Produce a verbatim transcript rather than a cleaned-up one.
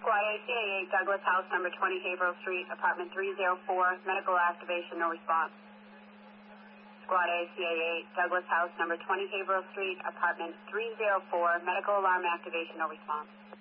Squad A C A eight, Douglas House, number twenty, Haverhill Street, apartment three oh four, medical activation, no response. Squad A C A eight, Douglas House, number twenty, Haverhill Street, apartment three oh four, medical alarm activation, no response.